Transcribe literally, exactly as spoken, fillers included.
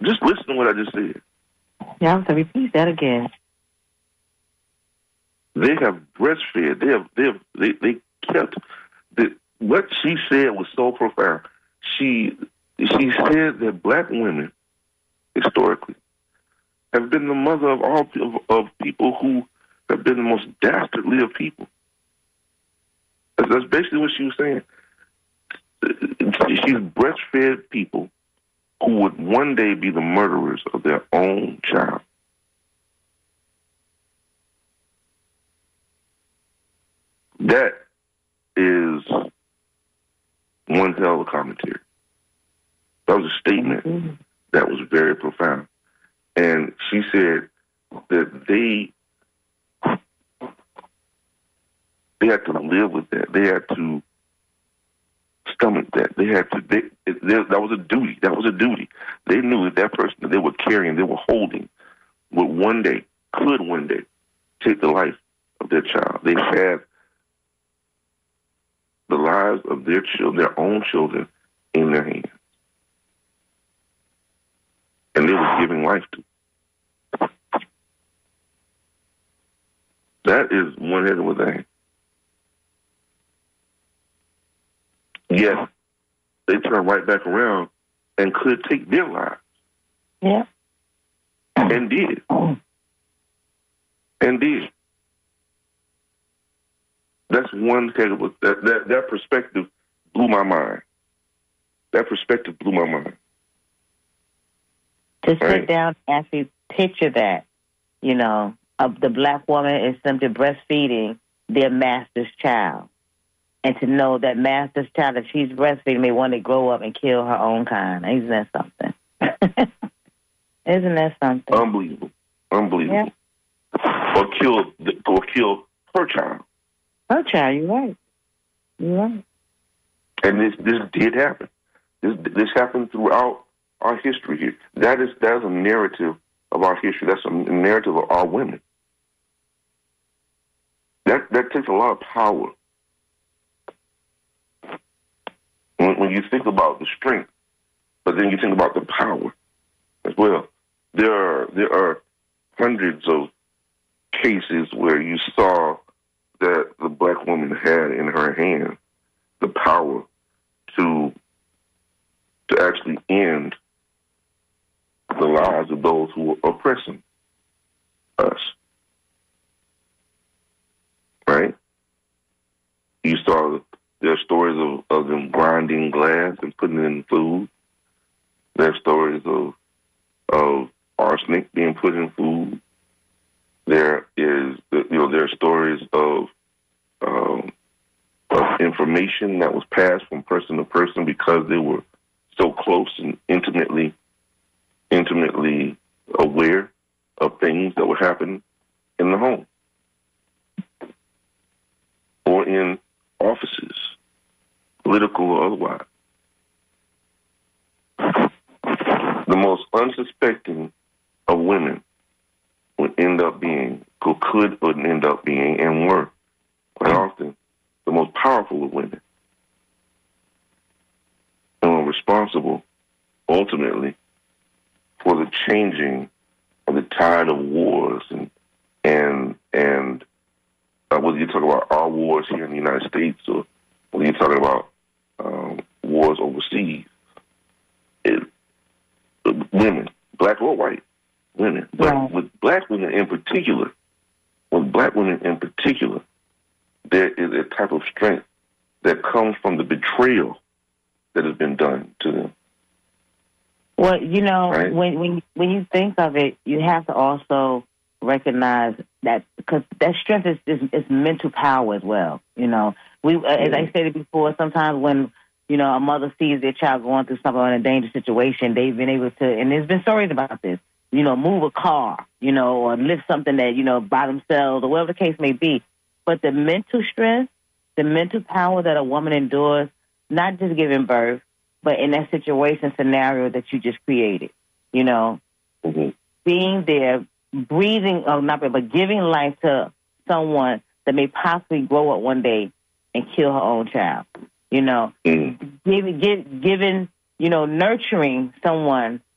just listen to what I just said. Yeah, I'm sorry, repeat that again. They have breastfed. They have, they have, they, they kept, the, what she said was so profound. She, she said that black women, historically, have been the mother of all, of, of people who have been the most dastardly of people. That's, that's basically what she was saying. She's breastfed people who would one day be the murderers of their own child. That is one hell of a commentary. That was a statement mm-hmm. that was very profound. And she said that they they had to live with that. They had to stomach that. They had to. They, it, they, that was a duty. That was a duty. They knew that that person that they were carrying, they were holding, would one day, could one day, take the life of their child. They had the lives of their children, their own children, in their hands, and they were giving life to. That is one heck of a thing. Yet they turn right back around and could take their lives. Yeah. And did. And did. That's one heck of a, that, that, that perspective blew my mind. That perspective blew my mind. To sit right? down and actually picture that, you know, of the black woman is simply breastfeeding their master's child. And to know that master's child, if she's breastfeeding, may one day grow up and kill her own kind. Isn't that something? Isn't that something? Unbelievable. Unbelievable. Yeah. Or kill, or kill her child. Her child, you're right. You're right. And this this did happen. This this happened throughout our history here. That is that is a narrative of our history. That's a narrative of our women. That that takes a lot of power. When, when you think about the strength, but then you think about the power as well. There are there are hundreds of cases where you saw that the black woman had in her hand the power to to actually end the lives of those who were oppressing us. Right? You saw there are stories of, of them grinding glass and putting it in food. There are stories of of arsenic being put in food. There is, you know, there are stories of, um, of information that was passed from person to person because they were so close and intimately, intimately aware of things that were happening in the home or in offices, political or otherwise. The most unsuspecting of women would end up being, or could end up being, and were, quite often, the most powerful of women. And were responsible, ultimately, for the changing of the tide of wars and, and, and uh, whether you're talking about our wars here in the United States or whether you're talking about um, wars overseas, it, women, black or white, women, but right. with black women in particular, with black women in particular, there is a type of strength that comes from the betrayal that has been done to them. Well, you know, right? when when when you think of it, you have to also recognize that because that strength is, is is mental power as well. You know, we mm-hmm. as I said it before, sometimes when you know a mother sees their child going through something in a dangerous situation, they've been able to, and there's been stories about this. You know, move a car, you know, or lift something that, you know, by themselves or whatever the case may be. But the mental strength, the mental power that a woman endures, not just giving birth, but in that situation scenario that you just created, you know, mm-hmm. being there, breathing, oh, not but giving life to someone that may possibly grow up one day and kill her own child, you know, mm-hmm. giving, give, giving, you know, nurturing someone